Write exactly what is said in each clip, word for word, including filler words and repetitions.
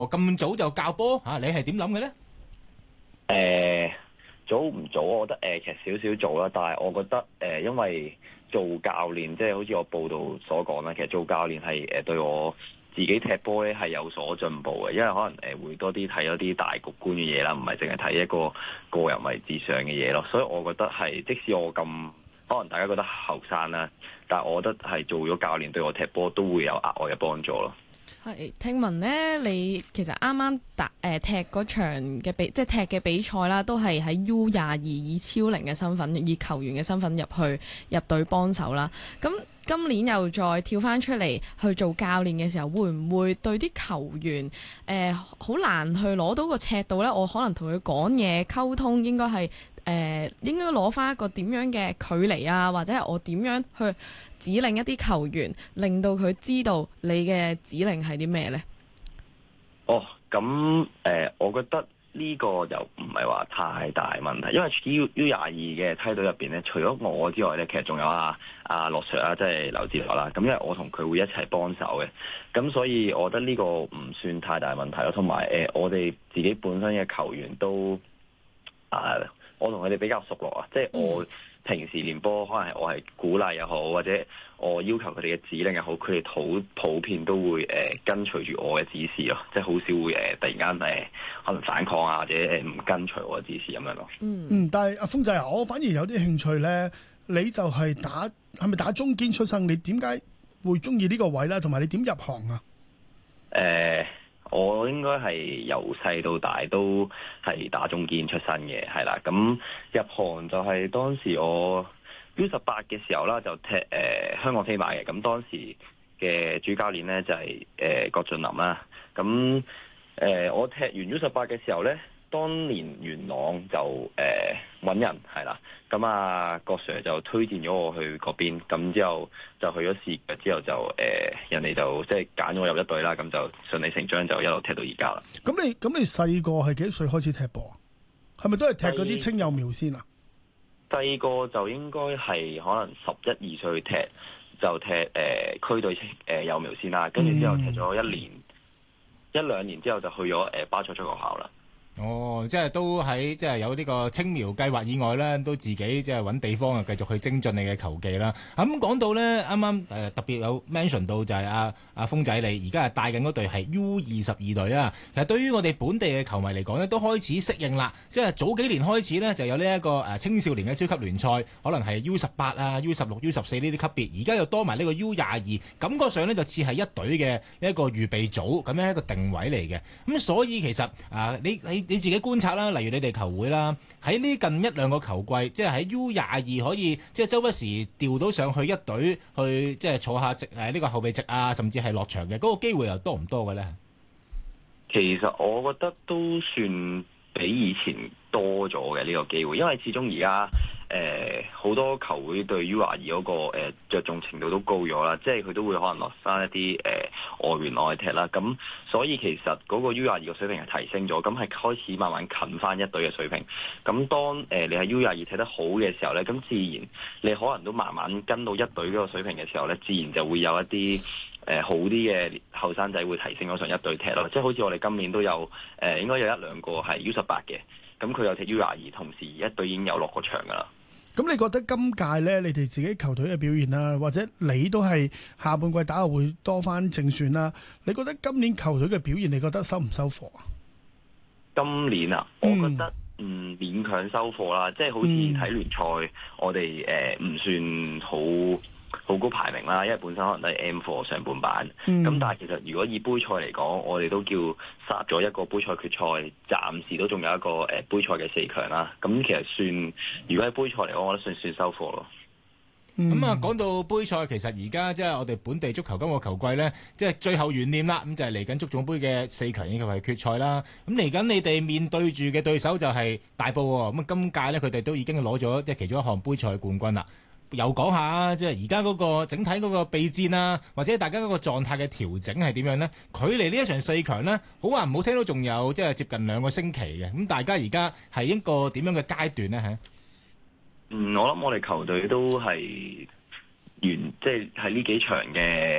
我咁早就教波嚇，你係點諗嘅咧？誒、 呃，早唔早？我覺得誒、呃，其實少少早啦。但係我覺得誒、呃，因為做教練，即係好似我報道所講啦，其實做教練係誒對我自己踢波咧係有所進步嘅，因為可能誒、呃、會多啲睇一啲大局觀嘅嘢啦，唔係淨係睇一個個人位置上嘅嘢咯。所以我覺得係，即使我咁可能大家覺得後生啦，但係我覺得係做咗教練對我踢波都會有額外嘅幫助咯。 係聽聞咧，你其實啱啱打誒、呃、踢嗰場嘅比，即係踢嘅比賽啦，都係喺 U 廿二以超齡嘅身份，以球員嘅身份入去入隊幫手啦。咁今年又再跳翻出嚟去做教練嘅時候，會唔會對啲球員誒好、呃、難去攞到個尺度呢？我可能同佢講嘢溝通，應該係誒、呃、應該攞翻一個點樣嘅距離啊，或者係我點樣去指令一啲球員，令到佢知道你嘅指令係啲咩呢？ 哦，咁誒、呃，我覺得呢個又唔係話太大問題，因為 U U 廿二嘅梯隊入邊咧，除咗我之外咧，其實仲有阿阿樂 Sir 啊，即係劉志樂啦。咁因為我同佢會一齊幫手嘅，咁所以我覺得呢個唔算太大問題咯。同埋誒，我哋自己本身嘅球員都啊、呃，我同佢哋比較熟絡啊，即係我。嗯平時練波可能係我係鼓勵又好，或者我要求佢哋嘅指令又好，佢哋普普遍都會誒、呃、跟隨住我嘅指示咯，即係好少會誒、呃、突然間誒、呃、可能反抗啊，或者誒唔跟隨我嘅指示咁樣咯。 嗯嗯，但係阿鋒仔啊，我反而有啲興趣咧，你就係打係咪打中堅出身？你點解會中意呢個位咧？同埋你點入行啊？ 誒、呃。我應該係由細到大都係打中堅出身嘅，係啦。咁入行就係當時我 U 十八嘅時候啦，就踢誒、呃、香港飛馬嘅。咁當時嘅主教練咧就係、是、誒、呃、郭俊霖啦。咁誒、呃、我踢完 U 十八嘅時候咧，當年元朗就誒揾、呃、人係啦。咁啊郭 Sir 就推薦咗我去嗰邊，咁之後就去咗試腳，之後就誒、呃、人哋就即係揀咗我入一隊啦，咁就順理成章就一路踢到而家啦。咁你咁你細個係幾多歲開始踢波啊？係咪都係踢嗰啲青幼苗先啊？ 細個就應該係可能十一二歲踢就踢誒、呃、區隊誒幼苗先啦，跟住之後踢咗一年、嗯、一兩年之後就去咗誒、呃、巴塞足球學校啦。 哦，即係都喺即係有呢個青苗計劃以外咧，都自己即係揾地方啊，繼續去精進你嘅球技啦。咁、嗯、講到咧，啱啱誒特別有 mention 到就係阿阿鋒仔你而家係帶緊嗰隊係 U 二十二隊啊。其實對於我哋本地嘅球迷嚟講咧，都開始適應啦。即係早幾年開始咧，就有呢一個誒青少年嘅超級聯賽，可能係 U 十八啊、U 十六、U 十四呢啲級別。而家又多埋呢個 U 廿二，感覺上咧就似係一隊嘅一個預備組咁樣一個定位嚟嘅。咁、嗯、所以其實啊，你你。你自己觀察啦，例如你哋球會啦，喺呢近一兩個球季，即係喺 U 廿二可以即係周不時調到上去一隊去，即係坐下席誒呢個後備席啊，甚至係落場嘅嗰、那個機會又多唔多嘅咧？ 其實我覺得都算比以前多咗嘅呢個機會，因為始終而家誒好多球會對 U 廿二嗰個誒著重程度都高咗啦，即係佢都會可能落翻一啲誒、呃、外援外踢啦，咁所以其實嗰個 U 廿二個水平係提升咗，咁係開始慢慢近翻一隊嘅水平。咁當誒、呃、你喺 U 廿二踢得好嘅時候咧，咁自然你可能都慢慢跟到一隊嗰個水平嘅時候咧，自然就會有一啲誒、呃、好啲嘅後生仔會提升咗上一隊踢咯。即係好似我哋今年都有誒、呃、應該有一兩個係 U 十八嘅，咁佢有踢 U 廿二，同時一隊已經有落過場噶啦。 咁你覺得今屆咧，你哋自己球隊嘅表現啦，或者你都係下半季打後會多翻正選啦？你覺得今年球隊嘅表現，你覺得收唔收貨啊？ 今年啊，我覺得嗯勉強收貨啦，即係好似睇聯賽，嗯、我哋誒唔算好好高排名啦，因為本身可能都係 M 四上半版。咁、嗯、但係其實如果以杯賽嚟講，我哋都叫殺咗一個杯賽決賽，暫時都仲有一個誒、呃、杯賽嘅四強啦。咁其實算，如果喺杯賽嚟講，我覺得算算收貨咯。 咁啊、嗯，講到杯賽，其實而家即係我哋本地足球今個球季呢，即係最後懸念啦。咁就係嚟緊足總杯嘅四強以及係決賽啦。咁嚟緊你哋面對住嘅對手就係大埔喎。咁啊，今屆呢，佢哋都已經攞咗即係其中一項杯賽冠軍啦。又講下即係而家嗰個整體嗰個備戰啊，或者大家嗰個狀態嘅調整係點樣呢？距離呢一場四強呢，好話唔好聽都仲有即係接近兩個星期嘅。咁大家而家係一個點樣嘅階段呢？嚇？ 嗯，我諗我哋球隊都係完，即係喺呢幾場嘅誒、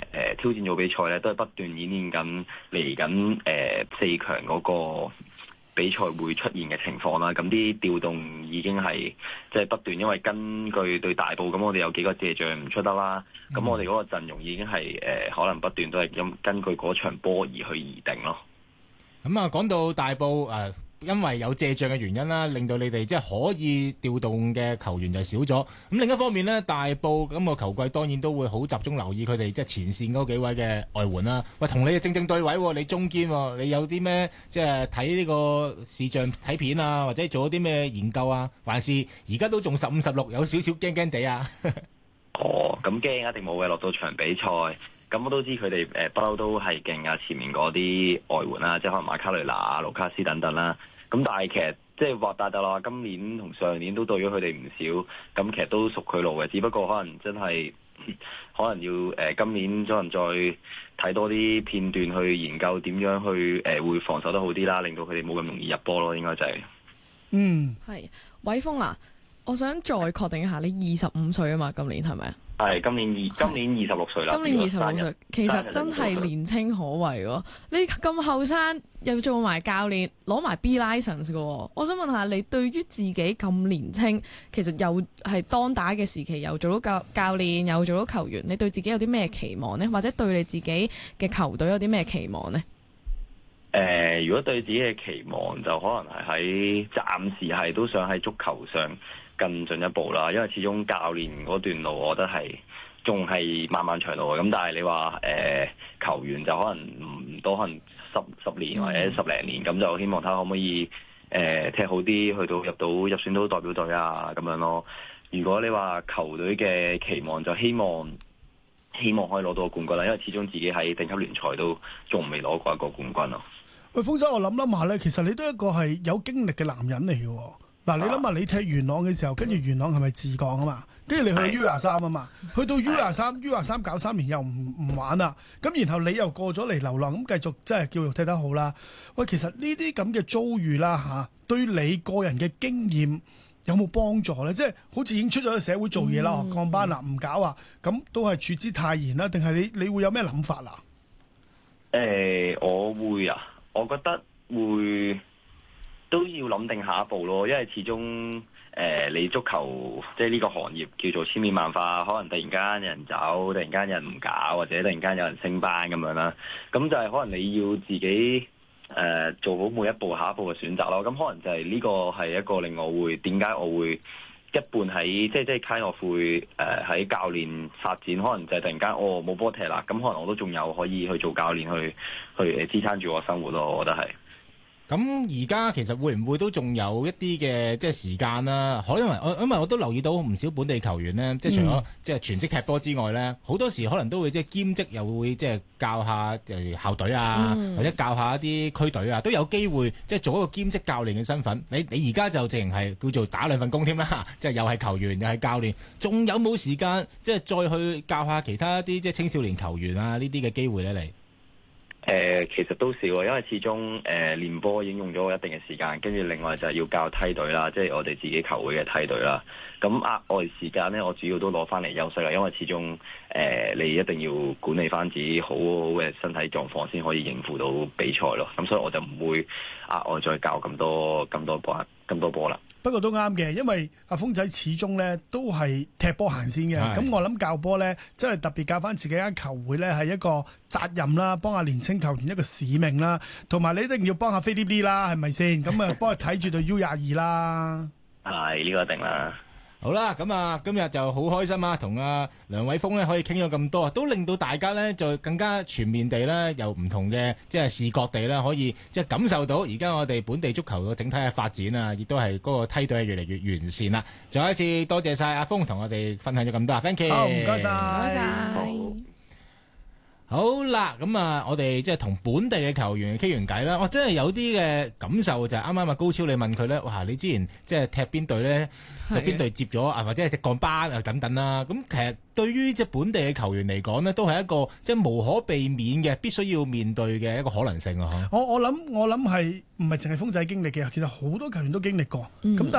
誒挑戰組比賽咧，都係不斷演練緊嚟緊誒四強嗰個比賽會出現嘅情況啦。咁啲調動已經係即係不斷，因為根據對大埔咁，我哋有幾個借將唔出得啦。咁、嗯、我哋嗰個陣容已經係誒、呃、可能不斷都係根根據嗰場波而去而定咯。 咁啊，講到大埔誒、呃，因為有借將嘅原因啦，令到你哋即係可以調動嘅球員就少咗。咁另一方面呢，大埔咁個球季當然都會好集中留意佢哋即係前線嗰幾位嘅外援啦。喂，同你哋正正對位，你中堅，你有啲咩即係睇呢個視像睇片啊，或者做咗啲咩研究啊？還是而家都仲十五十六，有少少驚驚地啊？ 哦，咁驚一定冇嘅，落到場比賽。咁我都知佢哋誒不嬲都係勁啊！前面嗰啲外援啦，即係可能馬卡雷拿啊、盧卡斯等等啦。咁但係其實即係話大大啦，今年同上年都對咗佢哋唔少，咁其實都熟佢路嘅。只不過可能真係可能要誒、呃、今年可能再睇多啲片段去研究點樣去誒、呃、會防守得好啲啦，令到佢哋冇咁容易入波咯。應該就係、是、 嗯係偉峰啊，我想再確定一下，你二十五歲啊嘛？今年係咪啊？ 係今年二今年二十六歲啦。 今年二十六歲，其實真係年青可畏喎。你咁後生又做埋教練，攞埋 B license 嘅。我想問下你，對於自己咁年青，其實又係當打嘅時期，又做到教教練，又做到球員，你對自己有啲咩期望呢？或者對你自己嘅球隊有啲咩期望呢？ 誒、呃，如果對自己嘅期望，就可能係喺暫時係都想喺足球上更進一步啦，因為始終教練嗰段路，我覺得係仲係漫漫長路嘅。咁但係你話誒、呃、球員就可能唔多，可能十十年或者十零年，咁、嗯、就希望睇下可唔可以誒、呃、踢好啲，去到入到入選到代表隊啊咁樣咯。如果你話球隊嘅期望，就希望希望可以攞到個冠軍啦，因為始終自己喺頂級聯賽都仲未攞過一個冠軍咯。 喂，鋒仔，我諗諗下咧，其實你都係一個係有經歷嘅男人嚟嘅。嗱，你諗下，你踢元朗嘅時候，跟住元朗係咪自降啊嘛？跟住你去 U 廿三啊嘛，去到 U 廿三 U 廿三搞三年又唔唔玩啦，咁然後你又過咗嚟流浪，咁繼續即係叫做踢得好啦。喂，其實呢啲咁嘅遭遇啦嚇，對你個人嘅經驗有冇幫助咧？即係好似已經出咗社會做嘢啦，降、嗯、班啦，唔搞啊，咁都係處之泰然啦。定係你你會有咩諗法啊？ 誒、欸，我會啊，我覺得會。都要諗定下一步咯，因為始終誒、呃、你足球即係呢個行業叫做千變萬化，可能突然間有人走，突然間有人唔搞，或者突然間有人升班咁樣啦。咁就係可能你要自己誒、呃、做好每一步下一步嘅選擇咯。咁可能就係呢個係一個令我會點解我會一半喺即係即係 kind of 會誒喺教練發展，可能就係突然間哦冇波踢啦，咁可能我都仲有可以去做教練去去支撐住我生活咯。我覺得係。 咁而家其實會唔會都仲有一啲嘅即係時間啦？可因為我因為我都留意到唔少本地球員呢，即係除咗即係全職踢波之外呢，好多時可能都會即係兼職，又會即係教下誒校隊啊，嗯、或者教下一啲區隊啊，都有機會即係做一個兼職教練嘅身份。你你而家就淨係叫做打兩份工添啦，即係又係球員又係教練，仲有冇時間即係再去教下其他一啲即係青少年球員啊呢啲嘅機會呢？你？ 誒、呃，其實都少啊，因為始終誒練波已經用咗一定嘅時間，跟住另外就係要教梯隊啦，即係我哋自己球會嘅梯隊啦。咁額外時間咧，我主要都攞翻嚟休息啦，因為始終誒、呃、你一定要管理翻自己好好嘅身體狀況，先可以應付到比賽咯。咁所以我就唔會額外再教咁多咁多波咁多波啦。 不過都啱嘅，因為阿鋒仔始終咧都係踢波行先嘅。咁我諗教波咧，真係特別教翻自己間球會咧，係一個責任啦，幫下年青球員一個使命啦，同埋你一定要幫下飛啲啲啦，係咪先？咁啊，幫佢睇住對 U 廿二啦。係呢個一定啦。 好啦，咁啊，今日就好開心啊，同阿梁偉峰咧可以傾咗咁多，都令到大家咧就更加全面地咧，由唔同嘅即係視覺地咧，可以即係感受到而家我哋本地足球嘅整體嘅發展啊，亦都係嗰個梯隊係越嚟越完善啦。再一次多謝晒阿峰同我哋分享咗咁多啊 ，thank you， 好唔該晒， 唔該晒。 好啦，咁啊，我哋即係同本地嘅球員傾完偈啦，我真係有啲嘅感受就係啱啱啊高超你問佢咧，哇！你之前即係踢邊隊咧，就邊隊接咗啊，或者係隻降班啊等等啦。咁其實對於即係本地嘅球員嚟講呢，都係一個即係無可避免嘅，必須要面對嘅一個可能性啊！ 我我諗我諗係唔係淨係鋒仔經歷嘅，其實好多球員都經歷過。咁、嗯、但係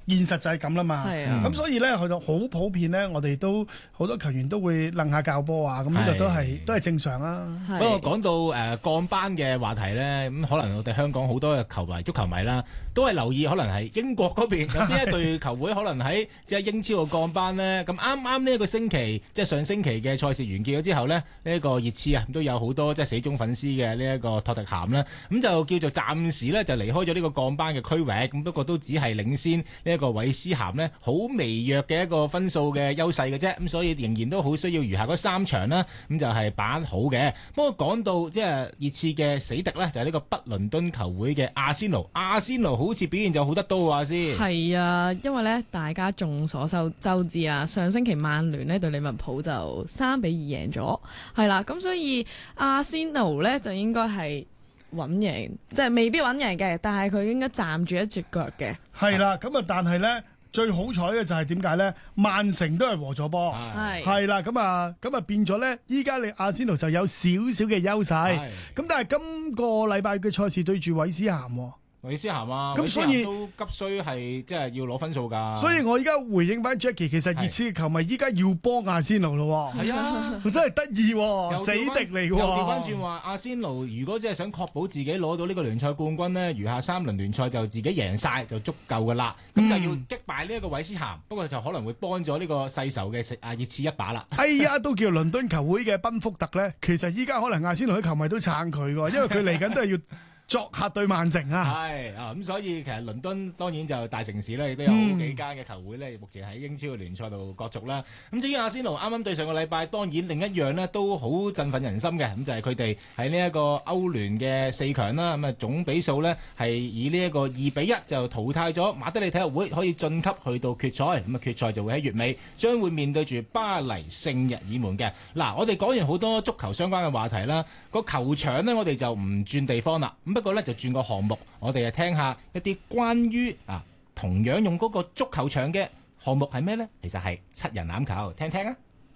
現實就係咁啦嘛。 係啊咁所以咧，去到好普遍咧，我哋都好多球員都會楞下教波啊。咁呢個都係係都係正常啦。 係不過講到誒、呃、降班嘅話題咧，咁可能我哋香港好多嘅球迷、足球迷啦，都係留意可能係英國嗰邊有邊一隊球會可能喺即係英超度降班呢。咁啱啱呢一個星期，即係上星期嘅賽事完結咗之後呢，呢、這、一個熱刺啊都有好多即係死忠粉絲嘅呢一個托特咸啦，咁就叫做暫時呢，就離開咗呢個降班嘅區域，咁不過都只係領先呢一個韋斯咸呢好微弱嘅一個分數嘅優勢嘅啫，咁所以仍然都好需要餘下嗰三場啦，咁就係把握好嘅。不過講到即係熱刺嘅死敵呢，就係、是、呢個北倫敦球會嘅阿仙奴，阿仙奴好似表現就好得多啊先。 係啊，因為咧大家眾所周周知啦，上星期曼聯呢對利物浦就三比二贏咗，係啦，咁所以阿仙奴咧就應該係穩贏，即係未必穩贏嘅，但係佢應該站住一隻腳嘅。 係啦，咁啊，但係咧最好彩嘅就係點解咧？曼城都係和咗波， 係係啦，咁啊，咁啊變咗咧，依家你阿仙奴就有少少嘅優勢，咁但係今個禮拜嘅賽事對住韋斯咸喎。 韋斯咸啊， 咁所以都急需係即係要攞分數㗎。 所以我依家回應翻 Jackie，其實熱刺嘅球迷依家要幫阿仙奴咯喎。 係啊， 真係得意喎，死又調返敵嚟嘅喎。 又調翻轉話，阿仙奴如果真係想確保自己攞到呢個聯賽冠軍呢，餘下三輪聯賽就自己贏晒就足夠㗎啦。咁、 嗯、 就要擊敗呢一個韋斯咸，不過就可能會幫咗呢個世仇嘅阿熱刺一把啦。 哎呀，都叫倫敦球會嘅賓福特咧，其實依家可能阿仙奴啲球迷都撐佢喎，因為佢嚟緊都係要作客對曼城啊。 係啊，咁所以其實倫敦當然就大城市咧，亦都有好幾間嘅球會咧，目前喺英超嘅聯賽度角逐啦。咁至於阿仙奴啱啱對上個禮拜，當然另一樣呢都好振奮人心嘅，咁就係佢哋喺呢一個歐聯嘅四強啦。咁啊總比數呢係以呢一個二比一就淘汰咗馬德里體育會，可以晉級去到決賽。咁啊決賽就會喺月尾將會面對住巴黎聖日耳門嘅。嗱，我哋講完好多足球相關嘅話題啦，個球場呢，我哋就唔轉地方啦。咁不過呢，就轉個項目，我哋就聽下一啲關於啊同樣用嗰個足球場嘅項目係咩呢？其實係七人欖球，聽聽啊！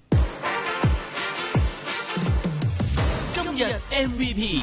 今日 M V P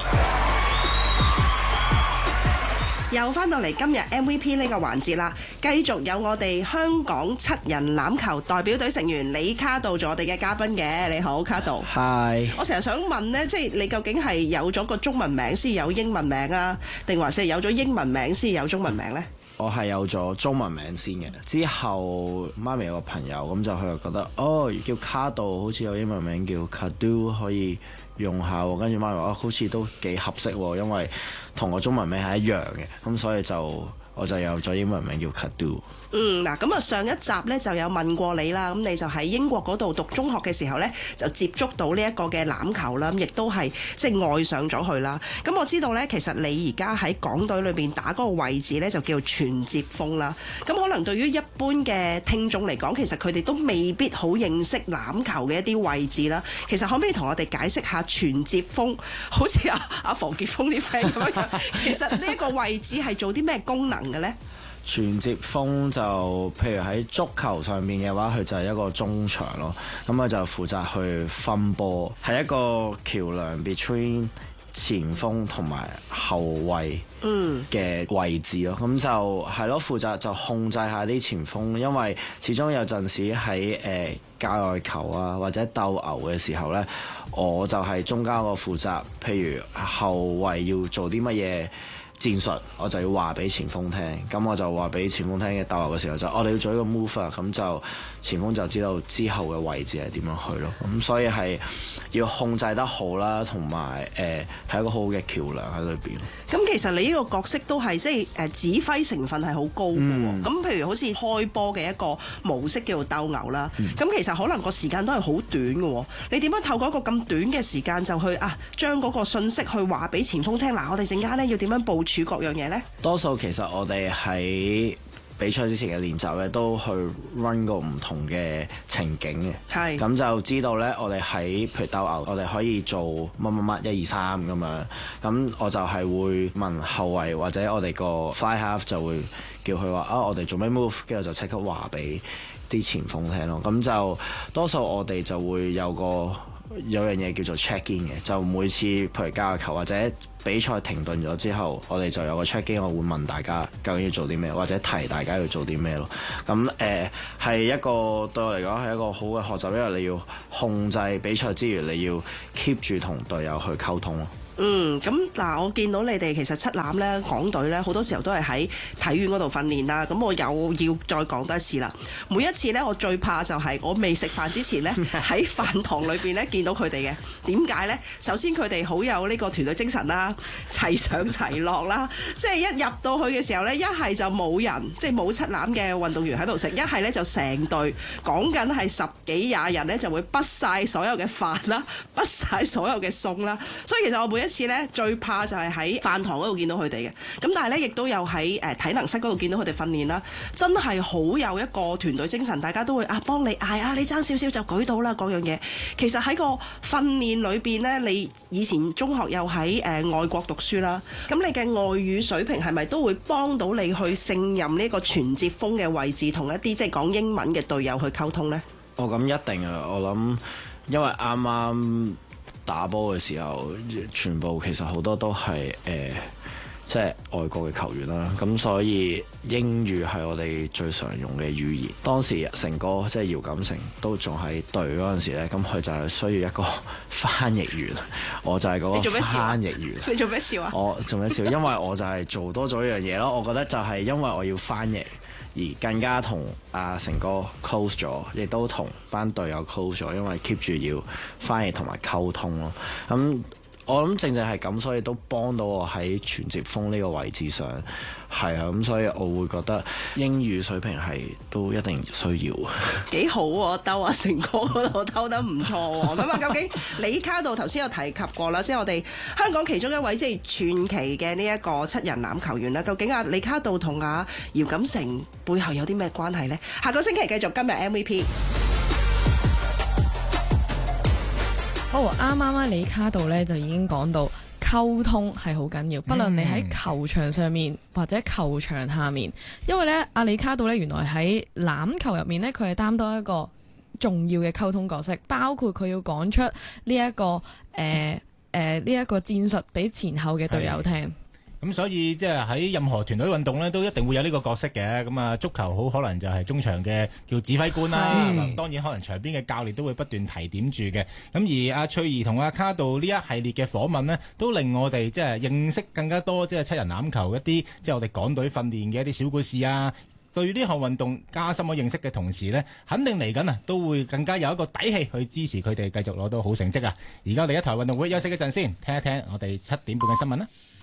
又翻到嚟今日 M V P 呢個環節啦，繼續有我哋香港七人欖球代表隊成員李卡道做我哋嘅嘉賓嘅。你好，卡道。 係。 我成日想問呢，即係你究竟係有咗個中文名先有英文名啊，定還是係有咗英文名先有中文名呢？ 我係有咗中文名先嘅，之後媽咪有個朋友咁就佢就覺得哦叫卡道好似有英文名叫 Kadu 可以用下喎，跟住媽咪話好似都幾合適喎，因為同我中文名係一樣嘅，咁所以就我就有咗英文名叫 Kadu。 嗯，嗱，咁啊上一集咧就有問過你啦，咁你就喺英國嗰度讀中學嘅時候咧，就接觸到呢一個嘅欖球啦，咁亦都係即係愛上咗佢啦。咁我知道咧，其實你而家喺港隊裏邊打嗰個位置咧，就叫傳接鋒啦。咁可能對於一般嘅聽眾嚟講，其實佢哋都未必好認識欖球嘅一啲位置啦。其實可唔可以同我哋解釋下傳接鋒，好似阿阿馮傑峰啲 friend 咁樣，其實呢一個位置係做啲咩功能嘅咧？ 傳接鋒就譬如喺足球上面嘅話，佢就係一個中場咯，咁佢就負責去分波，係一個橋梁 between 前鋒同埋後衛嘅位置咯，咁、嗯、就係咯，負責就控制下啲前鋒，因為始終有陣時喺誒界外球啊或者鬥牛嘅時候呢，我就係中間個負責，譬如後衛要做啲乜嘢戰術，我就要話俾前鋒聽，咁我就話俾前鋒聽嘅鬥牛嘅時候就我哋要做一個 move 啊，咁就前鋒就知道之後嘅位置係點樣去咯，咁所以係要控制得好啦，同埋誒係一個好好嘅橋梁喺裏邊。 咁其實你呢個角色都係即係誒指揮成分係好高嘅喎。咁、嗯、譬如好似開波嘅一個模式叫做鬥牛啦，咁、嗯、其實可能個時間都係好短嘅喎。你點樣透過一個咁短嘅時間就去啊將嗰個信息去話俾前鋒聽？嗱，我哋陣間咧要點樣部署各樣嘢呢？ 多數其實我哋喺比賽之前嘅練習咧，都去 run 個唔同嘅情景嘅，咁就知道咧，我哋喺譬如鬥牛，我哋可以做乜乜乜一二三咁樣，咁我就係會問後衛或者我哋個 fly half 就會叫佢話啊，我哋做咩 move，跟住就即刻話俾啲前鋒聽咯。咁就多數我哋就會有個有樣嘢叫做 check in 嘅，就每次譬如交球或者比賽停頓咗之後，我哋就有個 check in，我會問大家究竟要做啲咩，或者提大家要做啲咩咯。咁誒係一個對我嚟講係一個好嘅學習，因為你要控制比賽之餘，你要 keep 住同隊友去溝通咯。 嗯，咁嗱，我見到你哋其實七欖咧港隊咧好多時候都係喺體院嗰度訓練啦。咁我又要再講多一次啦。每一次咧，我最怕就係我未食飯之前咧，喺飯堂裏邊咧見到佢哋嘅。點解咧？首先佢哋好有呢個團隊精神啦，齊上齊落啦。即係一入到去嘅時候咧，一係就冇人，即係冇七欖嘅運動員喺度食；一係咧就成隊講緊係十幾廿人咧，就會畢晒所有嘅飯啦，畢晒所有嘅餸啦。所以其實我每一次咧最怕就係喺飯堂嗰度見到佢哋嘅，咁但係咧亦都有喺誒體能室嗰度見到佢哋訓練啦，真係好有一個團隊精神，大家都會啊幫你嗌啊，你爭少少就舉到啦嗰樣嘢。其實喺個訓練裏邊咧，你以前中學又喺誒、呃、外國讀書啦，咁你嘅外語水平係咪都會幫到你去勝任呢個傳接鋒嘅位置，同一啲即係講英文嘅隊友去溝通呢？ 哦，咁一定啊！我諗因為啱啱打波嘅時候，全部其實好多都係誒、呃，即係外國嘅球員啦。咁所以英語係我哋最常用嘅語言。當時成哥即係姚錦成都仲喺隊嗰陣時咧，咁佢就係需要一個翻譯員，我就係嗰個翻譯員。 你做咩笑啊？ 我做咩笑？因為我就係做多咗一樣嘢咯。我覺得就係因為我要翻譯，而更加同阿成哥 close 咗，亦都同班隊友 close 咗，因為 keep 住要翻譯同埋溝通咯。咁我諗正正係咁，所以都幫到我喺傳接鋒呢個位置上，係啊。咁所以我會覺得英語水平係都一定需要。 幾好喎，兜啊成哥嗰度兜得唔錯喎。咁啊，究竟李卡道頭先有提及過啦，即係我哋香港其中一位即係傳奇嘅呢一個七人欖球員啦。究竟啊李卡道同阿姚錦成背後有啲咩關係呢？下個星期繼續今日 M V P。 好，啱啱咧李卡道咧就已經講到溝通係好緊要，不論你喺球場上面或者球場下面，因為咧阿李卡道咧原來喺欖球入面咧，佢係擔當一個重要嘅溝通角色，包括佢要講出呢、這、一個誒誒呢一個戰術俾前後嘅隊友聽。 咁所以即係喺任何團隊運動咧，都一定會有呢個角色嘅。咁啊，足球好可能就係中場嘅叫指揮官啦。嗯、當然可能場邊嘅教練都會不斷提點住嘅。咁而阿翠怡同阿卡道呢一系列嘅訪問呢，都令我哋即係認識更加多即係七人欖球一啲即係我哋港隊訓練嘅一啲小故事啊。對呢項運動加深咗認識嘅同時呢，肯定嚟緊啊都會更加有一個底氣去支持佢哋繼續攞到好成績啊！而家我哋一台運動會休息一陣先，聽一聽我哋七點半嘅新聞啦。